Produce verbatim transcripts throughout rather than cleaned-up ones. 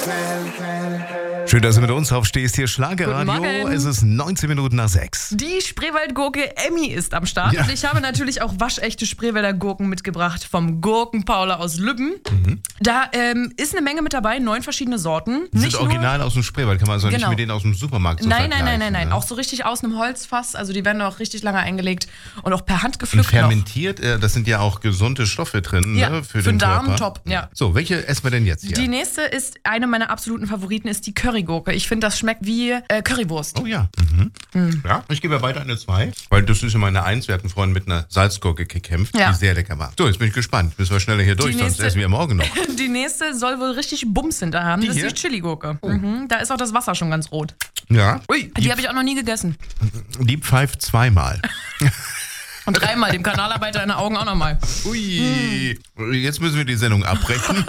Schön, dass du mit uns aufstehst. Hier Guten Schlagerradio. Morgen. Es ist neunzehn Minuten nach sechs. Die Spreewaldgurke Emmy ist am Start. Ja. Und ich habe natürlich auch waschechte Spreewälder Gurken mitgebracht vom Gurkenpaula aus Lübben. Mhm. Da ähm, ist eine Menge mit dabei, neun verschiedene Sorten. Die Nicht sind original aus dem Spreewald. Kann man also nicht Genau. mit denen aus dem Supermarkt so Nein, nein, nein, vergleichen, nein, nein. ne? Auch so richtig aus einem Holzfass. Also die werden auch richtig lange eingelegt und auch per Hand Und gepflückt. noch. fermentiert, äh, das sind ja auch gesunde Stoffe drin, Ja, ne? für den den Darm Körper. top, ja. So, welche essen wir denn jetzt hier? Die nächste ist, eine meiner absoluten Favoriten ist die Currygurke. Ich finde, das schmeckt wie äh, Currywurst. Oh ja. Mhm. Ja, ich gebe weiter eine zwei, weil das ist ja meine eins. Wir hatten vorhin mit einer Salzgurke gekämpft, Ja. die sehr lecker war. So, jetzt bin ich gespannt. Müssen wir schneller hier durch, Die sonst nächste- essen wir morgen noch. Die nächste soll wohl richtig Bums hinter haben. Die das hier? ist die Chili-Gurke. Mhm. Da ist auch das Wasser schon ganz rot. Ja, Ui, die habe ich auch noch nie gegessen. die pfeift zweimal. Und dreimal, dem Kanalarbeiter in den Augen auch nochmal. Ui, jetzt müssen wir die Sendung abbrechen.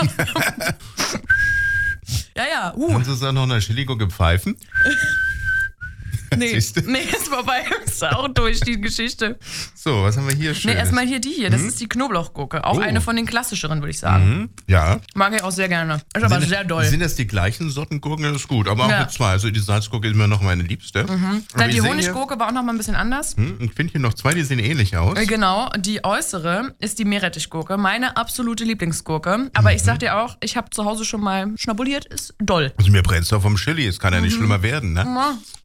Ja, ja, uh, Kannst du dann noch eine Chili-Gurke pfeifen? nee, Siehste? nee, ist vorbei. Ist auch durch, die Geschichte. So, was haben wir hier Nee, schön? erstmal hier die hier. Das ist die Knoblauchgurke. Auch Oh. eine von den klassischeren, würde ich sagen. Ja. Mag ich auch sehr gerne. Ist aber sind, sehr doll. Sind das die gleichen Sorten Gurken? Das ist gut, aber auch Ja. mit zwei. Also die Salzgurke ist mir noch meine Liebste. Dann Aber die ich sehe Honiggurke war auch nochmal ein bisschen anders. Hier, hm, ich finde hier noch zwei, die sehen ähnlich aus. Äh, Genau, die äußere ist die Meerrettichgurke. Meine absolute Lieblingsgurke. Aber ich sag dir auch, ich habe zu Hause schon mal schnabuliert. Ist doll. Also mir brennt's doch vom Chili, es kann ja Mhm. nicht schlimmer werden, ne?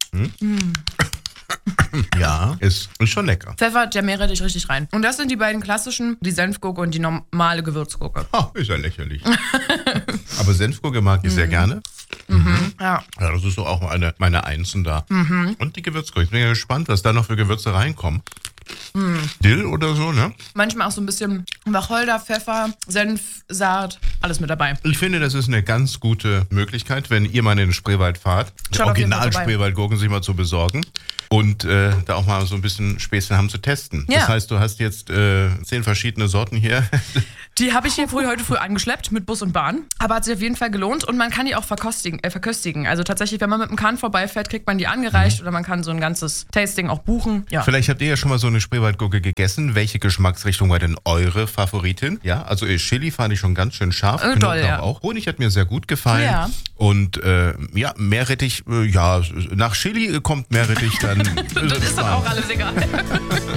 Ja, ist, ist schon lecker. Pfeffert der Meerrettich richtig rein. Und das sind die beiden klassischen, die Senfgurke und die normale Gewürzgurke. Ha, ist ja lächerlich. Aber Senfgurke mag ich sehr Mhm. gerne. Ja. Ja, das ist so auch eine meiner Einsen da. Mhm. Und die Gewürzgurke. Ich bin ja gespannt, was da noch für Gewürze reinkommen. Dill oder so, ne? Manchmal auch so ein bisschen Wacholder, Pfeffer, Senf, Saat, alles mit dabei. Ich finde, das ist eine ganz gute Möglichkeit, wenn ihr mal in den Spreewald fahrt, die Schaut auf jeden Fall vorbei. Original-Spreewaldgurken sich mal zu besorgen und äh, da auch mal so ein bisschen Späßchen haben zu testen. Ja. Das heißt, du hast jetzt äh, zehn verschiedene Sorten hier. Die habe ich hier früh, heute früh angeschleppt mit Bus und Bahn. Aber hat sich auf jeden Fall gelohnt und man kann die auch verkostigen, äh, verköstigen. Also tatsächlich, wenn man mit dem Kahn vorbeifährt, kriegt man die angereicht oder man kann so ein ganzes Tasting auch buchen. Ja. Vielleicht habt ihr ja schon mal so eine Spreewaldgurke gegessen. Welche Geschmacksrichtung war denn eure Favoritin? Ja, also äh, Chili fand ich schon ganz schön scharf. Äh, doll, Knoblauch ja. auch. Honig hat mir sehr gut gefallen. Ja. Und äh, ja, Meerrettich, äh, ja, nach Chili kommt Meerrettich dann. Das ist dann auch alles egal.